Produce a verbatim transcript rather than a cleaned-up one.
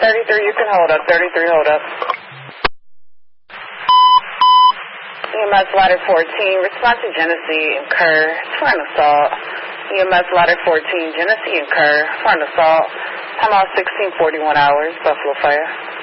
thirty-three, you can hold up. thirty-three, hold up. E M S ladder fourteen, respond to Genesee and Kerr for an assault. E M S ladder fourteen, Genesee and Kerr for an assault. Time out sixteen forty-one hours, Buffalo Fire.